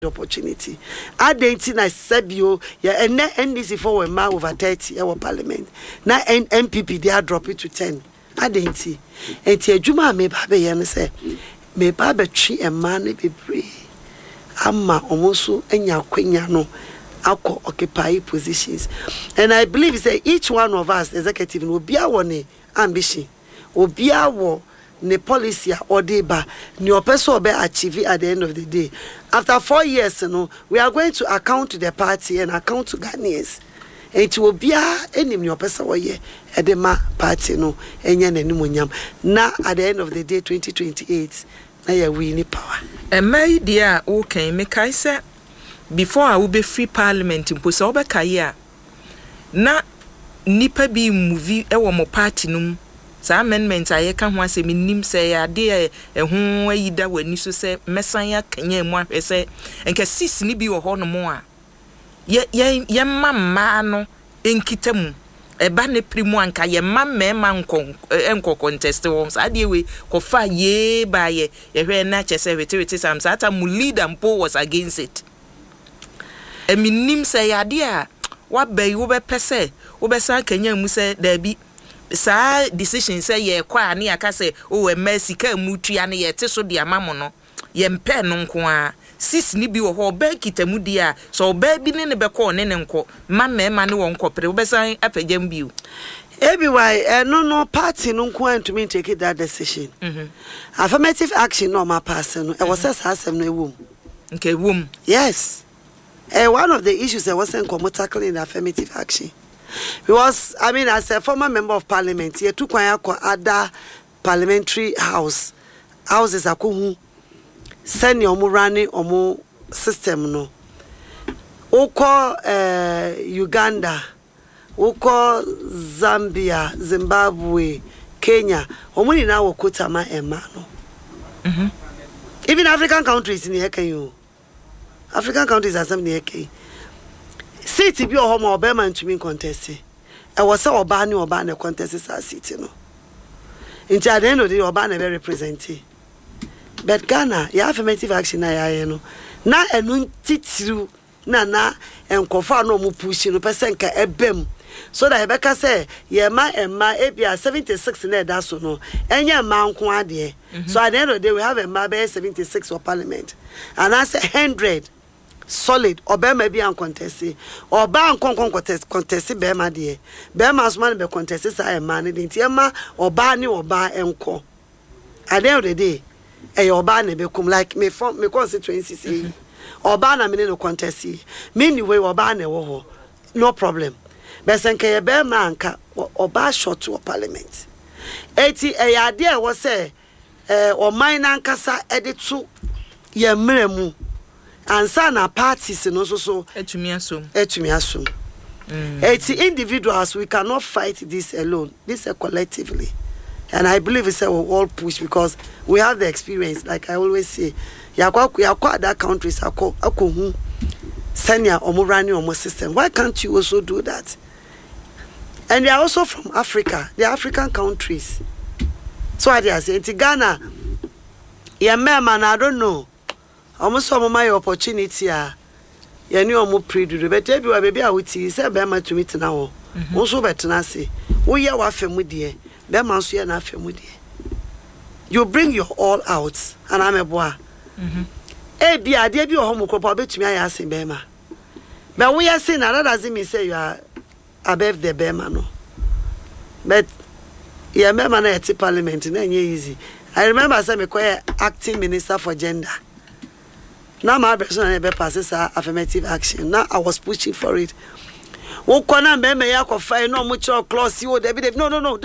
opportunity. I didn't I said you and NDC for a over 30 our parliament. Now MPP they are drop it to 10. I didn't see. And tia Juma me baby and say me baby tree and man be brave. Amma almost and ya queen no alcohol occupy positions. And I believe that each one of us executive will be our ambition, will be our ne policy or deba ni person be achieve at the end of the day. After 4 years, we are going to account to the party and account to Ghanaians. And it will be any new person or ye at the party and now at the end of the day 2028 now we need power. And my dear okay make I say before I will be free parliament in Posoba Kaya na nipa bi movie ewo mo party num. Sa amendment aye kan ho asem nim say ade ehun ayida wani so say mesan ya kanya mu ahwese enka sis ni bi wo ho no mo a ye mamma no enkitamu eba ne primu anka ye mamma enko contest wo sa ade we ko fa ye ba ye hwe na chese wete sam sa ata mu leader mpo was against it eminim say ade a wa bai wo be pese wo be san kanya mu say da bi sa decision say ye kwa na aka say o mercy ka mutua na ye te so de amamo no ye mpe no nko a sis ni bi wo ho ba kitamu dia so ba bi ne be ko ne nko ma ne won kopre wo be san apagam biu everywhere no party no nko antumi take that decision affirmative action no ma pass no e was asem no ewom okay wom yes one of the issues that wasn't tackling affirmative action. Because, I mean, as a former member of parliament, he took my other parliamentary houses, akuhu, send your running or system, no. Oko Uganda, Oko Zambia, Zimbabwe, Kenya, omuni na wokutama emano. Even African countries in the Heke, African countries are some in the Heke. City be home or Berman to me contest. I was so Obani or Bana contest as city no. In the end of the Obana very represented. But Ghana, you affirmative action I know. Na enunti na and kofa no mu push no person ka ebem. So that Rebecca say, ye ma ebia 76 in that so no. Enya ma nko ade. So at the end of the day we have a ma 76 for parliament. And I say 100 solid Obama be an contest or ban contest Bema dear. Bema's man be contest I am man in Tiama or Barney or Bar enco. At the end of the day, a Obana become like me from me constituency or Bana minino contest. Meanway, Obana woho, no problem. Besanke a bear man or bar shot to a parliament. 80 a idea was say or mine and Casa edit to ye miremu. And sana parties and also so etumi asum 80 individuals we cannot fight this alone, this collectively, and I believe it's a all push because we have the experience. Like I always say, yakwa other countries akohu senior omurani omo system. Why can't you also do that? And they are also from Africa, the African countries. So I say Ghana, man, I don't know. Almost my opportunity you knew omo pre-do but everywhere baby I would see say Bema to meet now. Also better say we ya wa femu de Bema so ya na femu de. You bring your all out and I'm a boy. Bia de bi o homo kopa betumi aye asen Bema. But we are saying that doesn't mean say you are above the Bema no. But yeah Bema na at parliament na easy. I remember say me acting minister for gender. Now my person never passes affirmative action. Now I was pushing for it. Wo kona mbeme yako fire no mucho close you David. No. Don't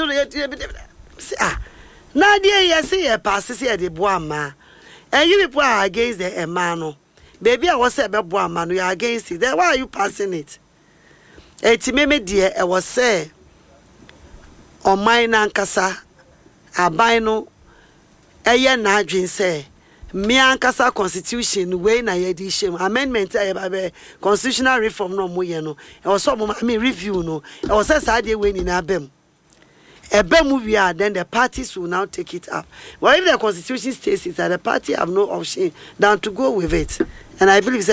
now dear yes here passes here the boama. And you people are against the emano. Baby I was say be boama you are against it. Then why are you passing it? Meme dear I was say on mine ankasa abino eye na adwin say me ankasa constitution way na yedi shem amendment constitutional reform no mo ye no e was so review no e was say say we ni na abem we are then the parties will now take it up. Well, if the constitution states it that the party have no option than to go with it, and I believe